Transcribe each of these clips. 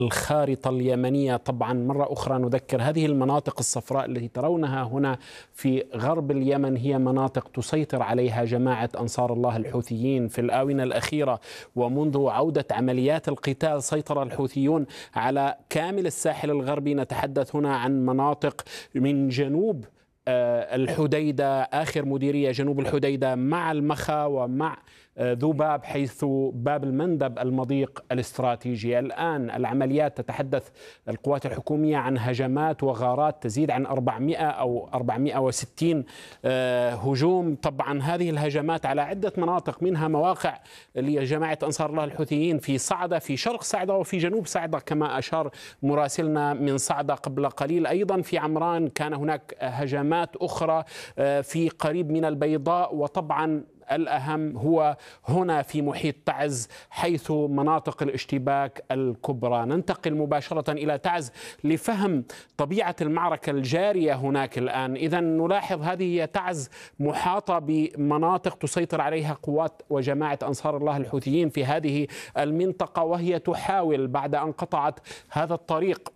الخارطة اليمنية. طبعا مرة أخرى نذكر هذه المناطق الصفراء التي ترونها هنا في غرب اليمن هي مناطق تسيطر عليها جماعة أنصار الله الحوثيين في الآونة الأخيرة، ومنذ عودة عمليات القتال سيطر الحوثيون على كامل الساحل الغربي. نتحدث هنا عن مناطق من جنوب الحديدة، آخر مديرية جنوب الحديدة مع المخا ومع ذوباب، حيث باب المندب المضيق الاستراتيجي. الآن العمليات تتحدث القوات الحكومية عن هجمات وغارات تزيد عن 400 أو 460 هجوم. طبعا هذه الهجمات على عدة مناطق، منها مواقع لجماعة أنصار الله الحوثيين في صعدة، في شرق صعدة وفي جنوب صعدة كما أشار مراسلنا من صعدة قبل قليل. أيضا في عمران كان هناك هجمات أخرى في قريب من البيضاء، وطبعا الأهم هو هنا في محيط تعز حيث مناطق الاشتباك الكبرى. ننتقل مباشرة إلى تعز لفهم طبيعة المعركة الجارية هناك الآن. إذا نلاحظ هذه تعز محاطة بمناطق تسيطر عليها قوات وجماعة أنصار الله الحوثيين في هذه المنطقة، وهي تحاول بعد أن قطعت هذا الطريق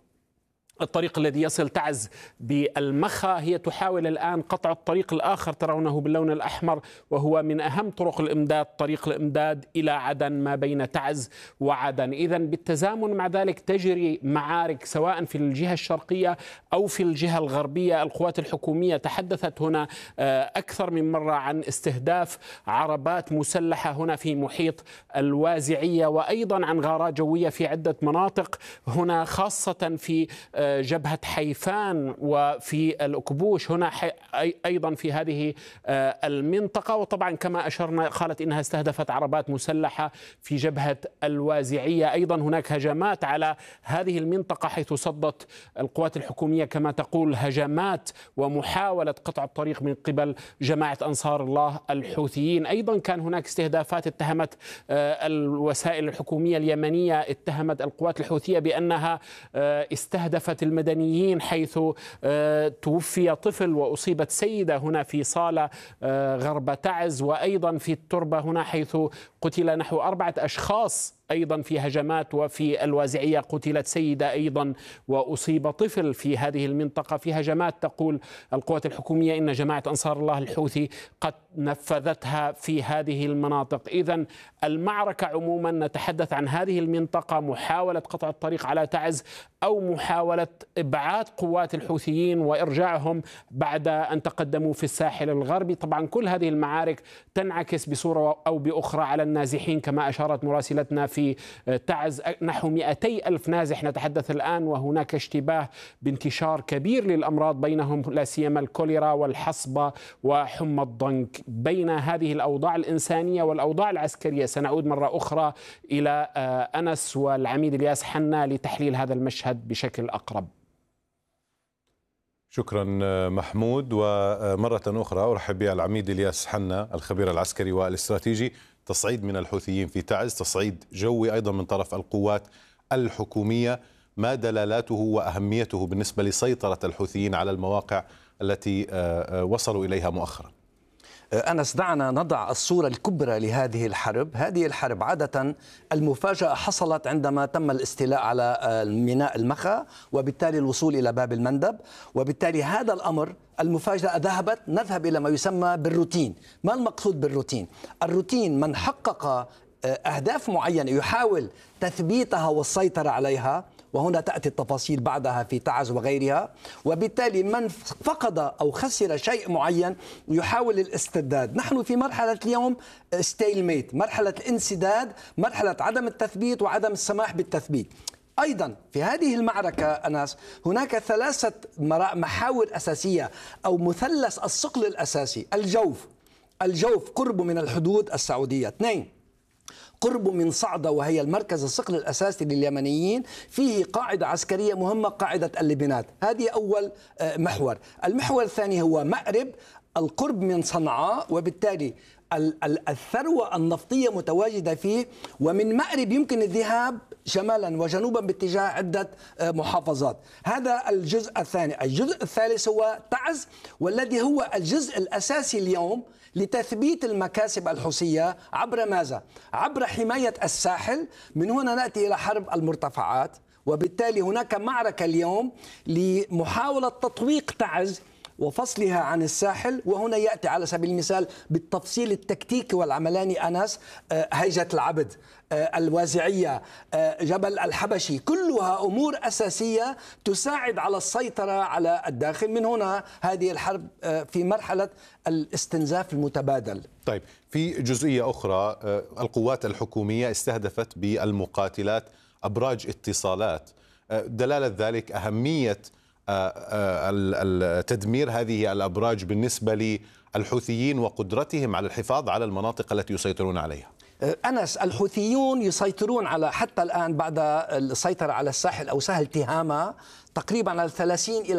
الذي يصل تعز بالمخا، هي تحاول الآن قطع الطريق الآخر ترونه باللون الأحمر، وهو من أهم طرق الإمداد، طريق الإمداد إلى عدن ما بين تعز وعدن. إذن بالتزامن مع ذلك تجري معارك سواء في الجهة الشرقية أو في الجهة الغربية. القوات الحكومية تحدثت هنا أكثر من مرة عن استهداف عربات مسلحة هنا في محيط الوازعية، وأيضا عن غارات جوية في عدة مناطق هنا، خاصة في جبهة حيفان وفي الأكبوش هنا أيضا في هذه المنطقة. وطبعا كما أشرنا قالت إنها استهدفت عربات مسلحة في جبهة الوازعية. أيضا هناك هجمات على هذه المنطقة حيث صدت القوات الحكومية كما تقول هجمات ومحاولة قطع الطريق من قبل جماعة أنصار الله الحوثيين. أيضا كان هناك استهدافات اتهمت الوسائل الحكومية اليمنية، اتهمت القوات الحوثية بأنها استهدفت المدنيين، حيث توفي طفل وأصيبت سيدة هنا في صالة غرب تعز، وأيضا في التربة هنا حيث قتل نحو 4 أشخاص أيضا في هجمات، وفي الوازعية قتلت سيدة أيضا وأصيب طفل في هذه المنطقة في هجمات. تقول القوات الحكومية إن جماعة أنصار الله الحوثي قد نفذتها في هذه المناطق. إذن المعركة عموما نتحدث عن هذه المنطقة، محاولة قطع الطريق على تعز أو محاولة إبعاد قوات الحوثيين وإرجاعهم بعد أن تقدموا في الساحل الغربي. طبعا كل هذه المعارك تنعكس بصورة أو بأخرى على النازحين كما أشارت مراسلتنا في تعز. نحو 200 ألف نازح نتحدث الآن، وهناك اشتباه بانتشار كبير للأمراض بينهم لا سيما الكوليرا والحصبة وحمى الضنك. بين هذه الأوضاع الإنسانية والأوضاع العسكرية سنعود مرة أخرى إلى أنس والعميد الياس حنا لتحليل هذا المشهد بشكل أقرب. شكرا محمود. ومرة أخرى أرحب بالعميد الياس حنا الخبير العسكري والاستراتيجي. تصعيد من الحوثيين في تعز، تصعيد جوي أيضا من طرف القوات الحكومية، ما دلالاته وأهميته بالنسبة لسيطرة الحوثيين على المواقع التي وصلوا إليها مؤخرا؟ أنس، دعنا نضع الصورة الكبرى لهذه الحرب. هذه الحرب عادة المفاجأة حصلت عندما تم الاستيلاء على ميناء المخا وبالتالي الوصول إلى باب المندب، وبالتالي هذا الأمر المفاجأة ذهبت. نذهب إلى ما يسمى بالروتين. ما المقصود بالروتين؟ الروتين من حقق أهداف معينة يحاول تثبيتها والسيطرة عليها، وهنا تأتي التفاصيل بعدها في تعز وغيرها. وبالتالي من فقد أو خسر شيء معين يحاول الاسترداد. نحن في مرحلة اليوم ستيلميت، مرحلة الانسداد، مرحلة عدم التثبيت وعدم السماح بالتثبيت. أيضا في هذه المعركة أناس هناك 3 محاور أساسية أو مثلث الثقل الأساسي. الجوف قرب من الحدود السعودية، 2 قرب من صعدة وهي المركز الثقل الأساسي لليمنيين، فيه قاعدة عسكرية مهمة، قاعدة اللبنات. هذه أول محور. المحور الثاني هو مأرب القرب من صنعاء، وبالتالي الثروة النفطية متواجدة فيه، ومن مأرب يمكن الذهاب شمالا وجنوبا باتجاه عدة محافظات. هذا الجزء الثاني. الجزء الثالث هو تعز، والذي هو الجزء الأساسي اليوم لتثبيت المكاسب الحوثية. عبر ماذا؟ عبر حماية الساحل. من هنا نأتي إلى حرب المرتفعات، وبالتالي هناك معركة اليوم لمحاولة تطويق تعز وفصلها عن الساحل. وهنا يأتي على سبيل المثال بالتفصيل التكتيكي والعملاني أنس هيجة العبد، الوازعية، جبل الحبشي، كلها أمور أساسية تساعد على السيطرة على الداخل. من هنا هذه الحرب في مرحلة الاستنزاف المتبادل. طيب، في جزئية أخرى، القوات الحكومية استهدفت بالمقاتلات أبراج اتصالات، دلالة ذلك أهمية تدمير هذه الأبراج بالنسبة للحوثيين وقدرتهم على الحفاظ على المناطق التي يسيطرون عليها. أنس، الحوثيون يسيطرون على حتى الآن بعد السيطرة على الساحل أو سهل تهامة تقريبا على 30 إلى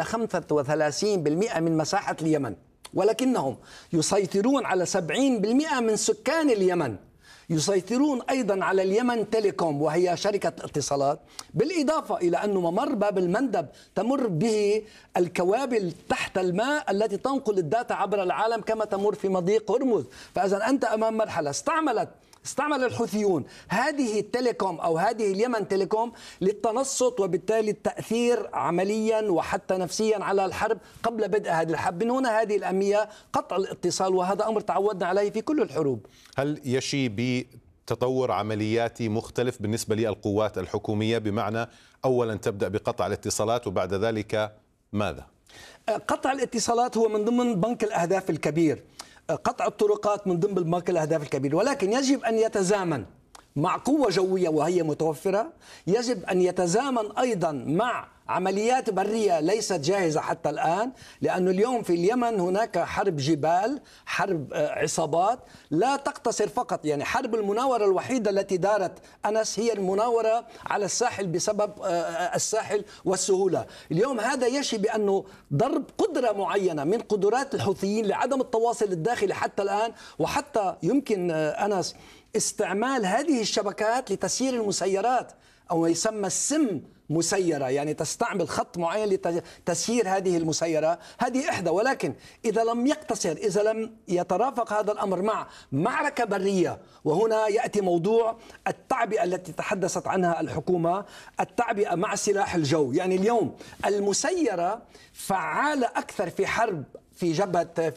35% من مساحة اليمن، ولكنهم يسيطرون على 70% من سكان اليمن. يسيطرون أيضا على اليمن تيليكوم وهي شركة اتصالات، بالإضافة إلى أن ممر باب المندب تمر به الكوابل تحت الماء التي تنقل الداتا عبر العالم كما تمر في مضيق هرمز. فإذا أنت أمام مرحلة استعمل الحوثيون هذه التليكوم أو هذه اليمن تيليكوم للتنصت وبالتالي التأثير عمليا وحتى نفسيا على الحرب قبل بدء هذه الحرب. من هنا هذه الأهمية، قطع الاتصال، وهذا أمر تعودنا عليه في كل الحروب. هل يشي بتطور عملياتي مختلف بالنسبة للقوات الحكومية، بمعنى أولا تبدأ بقطع الاتصالات وبعد ذلك ماذا؟ قطع الاتصالات هو من ضمن بنك الأهداف الكبير، قطع الطرقات من ضمن بنك الأهداف الكبير، ولكن يجب أن يتزامن مع قوة جوية وهي متوفرة، يجب أن يتزامن أيضا مع عمليات برية ليست جاهزة حتى الآن، لأن اليوم في اليمن هناك حرب جبال، حرب عصابات، لا تقتصر فقط، يعني حرب المناورة الوحيدة التي دارت أنس هي المناورة على الساحل بسبب الساحل والسهولة. اليوم هذا يشي بأنه ضرب قدرة معينة من قدرات الحوثيين لعدم التواصل الداخلي حتى الآن، وحتى يمكن أنس استعمال هذه الشبكات لتسيير المسيرات أو ما يسمى السم مسيرة، يعني تستعمل خط معين لتسيير هذه المسيرة. هذه إحدى، ولكن إذا لم يقتصر، إذا لم يترافق هذا الأمر مع معركة برية، وهنا يأتي موضوع التعبئة التي تحدثت عنها الحكومة، التعبئة مع سلاح الجو. يعني اليوم المسيرة فعالة أكثر في حرب في جبهة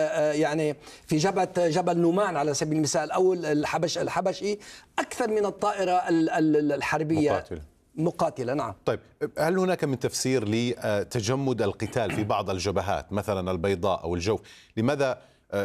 في جبهة جبل نومان على سبيل المثال أو الحبشي أكثر من الطائرة الحربية مقاتلة. نعم. طيب، هل هناك من تفسير لتجمد القتال في بعض الجبهات مثلا البيضاء أو الجوف؟ لماذا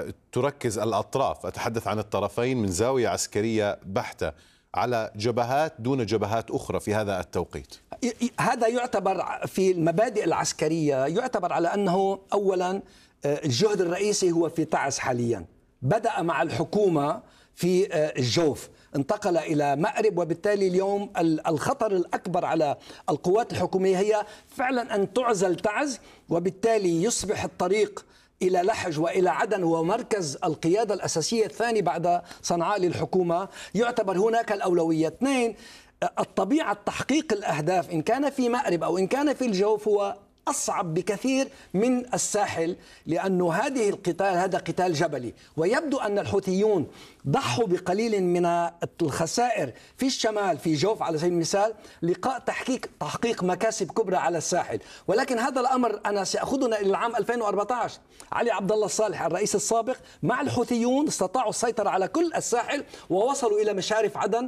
تركز الأطراف، أتحدث عن الطرفين من زاوية عسكرية بحتة، على جبهات دون جبهات أخرى في هذا التوقيت؟ هذا يعتبر في المبادئ العسكرية يعتبر على أنه أولا الجهد الرئيسي هو في تعز حاليا، بدأ مع الحكومة في الجوف، انتقل إلى مأرب، وبالتالي اليوم الخطر الأكبر على القوات الحكومية هي فعلا أن تعزل تعز، وبالتالي يصبح الطريق إلى لحج وإلى عدن هو مركز القيادة الأساسية الثاني بعد صنعاء للحكومة. يعتبر هناك الأولوية. اثنين، الطبيعة تحقيق الأهداف إن كان في مأرب أو إن كان في الجوف هو أصعب بكثير من الساحل، لأنه هذه القتال هذا قتال جبلي، ويبدو أن الحوثيون ضحوا بقليل من الخسائر في الشمال في جوف على سبيل المثال لقاء تحقيق مكاسب كبرى على الساحل. ولكن هذا الأمر أنا سيأخذنا إلى العام 2014. علي عبد الله الصالح الرئيس السابق مع الحوثيون استطاعوا السيطرة على كل الساحل ووصلوا إلى مشارف عدن.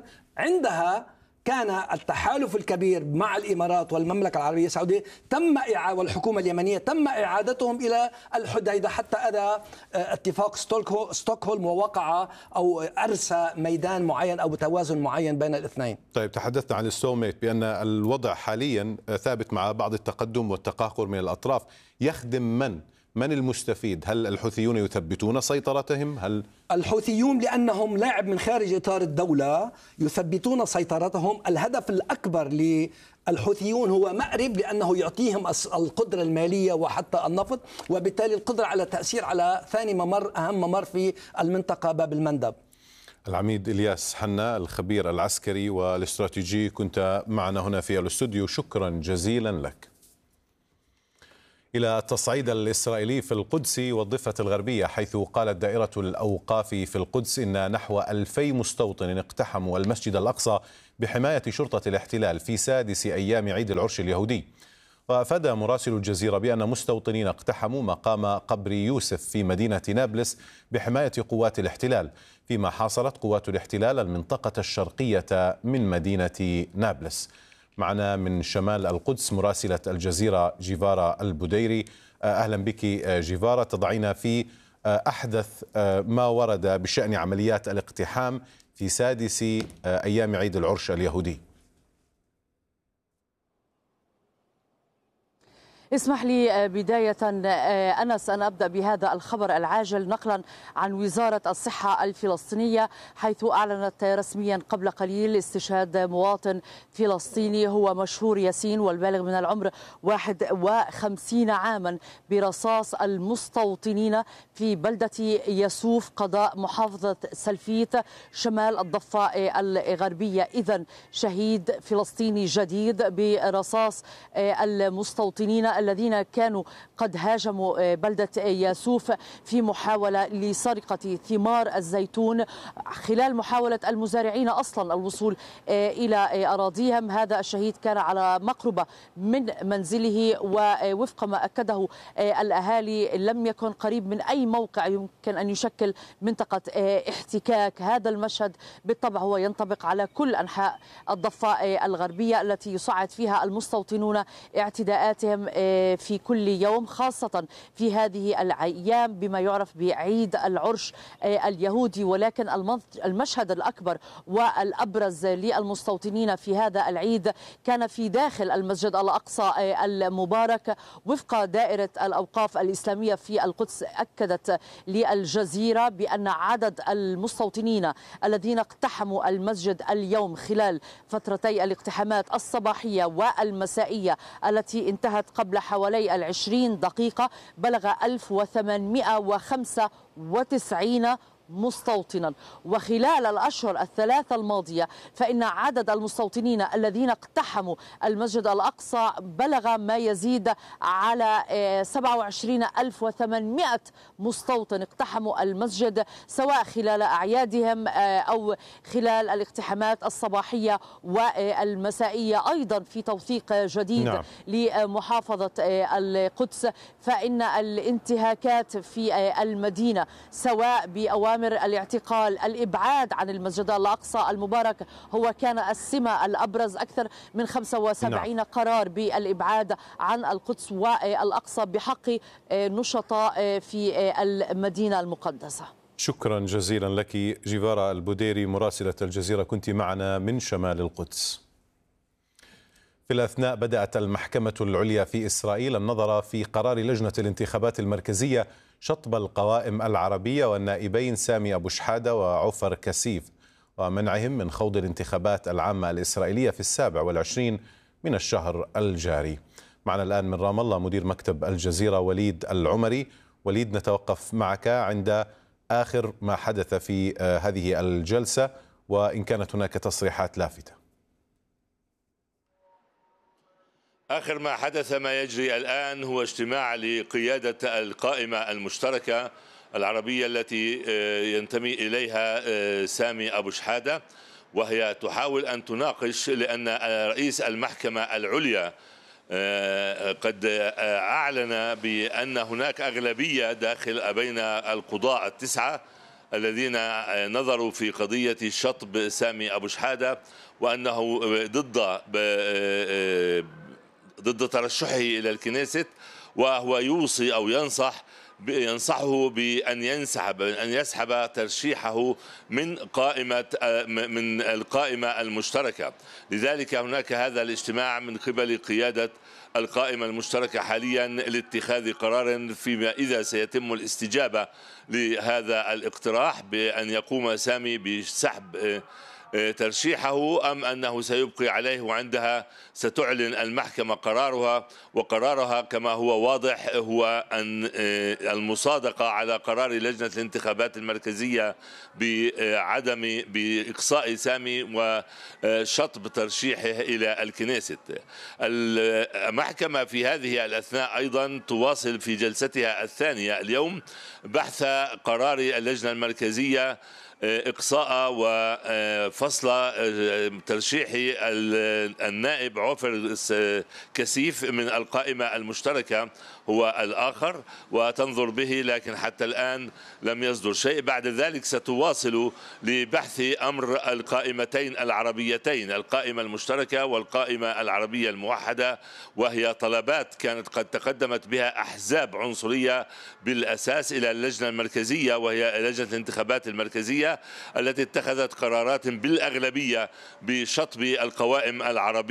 عندها كان التحالف الكبير مع الإمارات والمملكة العربية السعودية والحكومة اليمنية تم إعادتهم إلى الحديدة حتى أدى اتفاق ستوكهولم ووقع أو أرسى ميدان معين أو توازن معين بين الاثنين. طيب، تحدثنا عن الستوميت بأن الوضع حاليا ثابت مع بعض التقدم والتقاقر من الأطراف. يخدم من المستفيد؟ هل الحوثيون يثبتون سيطرتهم؟ الحوثيون لأنهم لاعب من خارج إطار الدولة يثبتون سيطرتهم. الهدف الأكبر للحوثيون هو مأرب، لأنه يعطيهم القدرة المالية وحتى النفط، وبالتالي القدرة على التأثير على ثاني ممر أهم ممر في المنطقة باب المندب. العميد إلياس حنا الخبير العسكري والاستراتيجي، كنت معنا هنا في الاستوديو، شكرا جزيلا لك. إلى التصعيد الإسرائيلي في القدس والضفة الغربية، حيث قالت دائرة الأوقاف في القدس إن نحو 2000 مستوطن اقتحموا المسجد الأقصى بحماية شرطة الاحتلال في سادس أيام عيد العرش اليهودي. وأفاد مراسل الجزيرة بأن مستوطنين اقتحموا مقام قبر يوسف في مدينة نابلس بحماية قوات الاحتلال، فيما حاصرت قوات الاحتلال المنطقة الشرقية من مدينة نابلس. معنا من شمال القدس مراسلة الجزيرة جيفارا البديري. أهلا بك جيفارا، تضعين في أحدث ما ورد بشأن عمليات الاقتحام في سادس أيام عيد العرش اليهودي. اسمح لي بداية أنس أن أبدأ بهذا الخبر العاجل نقلا عن وزارة الصحة الفلسطينية، حيث أعلنت رسميا قبل قليل استشهاد مواطن فلسطيني هو مشهور ياسين والبالغ من العمر 51 عاما برصاص المستوطنين في بلدة يسوف قضاء محافظة سلفيت شمال الضفة الغربية. إذن شهيد فلسطيني جديد برصاص المستوطنين الذين كانوا قد هاجموا بلدة ياسوف في محاولة لسرقة ثمار الزيتون خلال محاولة المزارعين أصلا الوصول إلى أراضيهم. هذا الشهيد كان على مقربة من منزله، ووفق ما أكده الأهالي لم يكن قريب من أي موقع يمكن أن يشكل منطقة احتكاك. هذا المشهد بالطبع هو ينطبق على كل أنحاء الضفة الغربية التي يصعد فيها المستوطنون اعتداءاتهم في كل يوم، خاصة في هذه الأيام بما يعرف بعيد العرش اليهودي. ولكن المشهد الأكبر والأبرز للمستوطنين في هذا العيد كان في داخل المسجد الأقصى المبارك. وفق دائرة الأوقاف الإسلامية في القدس أكدت للجزيرة بأن عدد المستوطنين الذين اقتحموا المسجد اليوم خلال فترتي الاقتحامات الصباحية والمسائية التي انتهت قبل حوالي 20 دقيقة بلغ 1895 مستوطنا. وخلال الأشهر الثلاثة الماضية فإن عدد المستوطنين الذين اقتحموا المسجد الأقصى بلغ ما يزيد على 27800 مستوطن اقتحموا المسجد، سواء خلال أعيادهم أو خلال الاقتحامات الصباحية والمسائية. أيضا في توثيق جديد لمحافظة القدس فإن الانتهاكات في المدينة سواء بأوامر الاعتقال، الإبعاد عن المسجد الأقصى المبارك هو كان السمة الأبرز. أكثر من 75 قرار بالإبعاد عن القدس والأقصى بحق نشطاء في المدينة المقدسة. شكرا جزيلا لك جيفارا البديري مراسلة الجزيرة، كنت معنا من شمال القدس. في الأثناء بدأت المحكمة العليا في إسرائيل النظر في قرار لجنة الانتخابات المركزية شطب القوائم العربية والنائبين سامي أبو شحادة وعفر كسيف ومنعهم من خوض الانتخابات العامة الإسرائيلية في 27 من الشهر الجاري. معنا الآن من رام الله مدير مكتب الجزيرة وليد العمري. وليد، نتوقف معك عند آخر ما حدث في هذه الجلسة وإن كانت هناك تصريحات لافتة. آخر ما حدث ما يجري الآن هو اجتماع لقيادة القائمة المشتركة العربية التي ينتمي إليها سامي أبو شحادة، وهي تحاول أن تناقش لأن رئيس المحكمة العليا قد أعلن بأن هناك أغلبية داخل بين القضاة التسعة الذين نظروا في قضية شطب سامي أبو شحادة وأنه ضد ترشحه إلى الكنيست، وهو يوصي أو ينصحه بأن يسحب ترشيحه من القائمة المشتركة. لذلك هناك هذا الاجتماع من قبل قيادة القائمة المشتركة حاليا لاتخاذ قرار فيما إذا سيتم الاستجابة لهذا الاقتراح بأن يقوم سامي بسحب ترشيحه أم أنه سيبقي عليه، وعندها ستعلن المحكمة قرارها كما هو واضح هو أن المصادقة على قرار لجنة الانتخابات المركزية بإقصاء سامي وشطب ترشيحه إلى الكنيست. المحكمة في هذه الأثناء أيضا تواصل في جلستها الثانية اليوم بحث قرار اللجنة المركزية إقصاء وفصل ترشيح النائب عوفر كسيف من القائمة المشتركة هو الآخر وتنظر به، لكن حتى الآن لم يصدر شيء. بعد ذلك ستواصل لبحث أمر القائمتين العربيتين، القائمة المشتركة والقائمة العربية الموحدة، وهي طلبات كانت قد تقدمت بها أحزاب عنصرية بالأساس إلى اللجنة المركزية، وهي لجنة الانتخابات المركزية التي اتخذت قرارات بالأغلبية بشطب القوائم العربية.